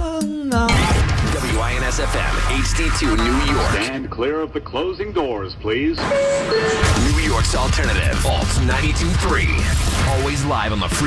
WINS-FM, HD2 New York. Stand clear of the closing doors, please. New York's alternative, Alt 92.3. Always live on the free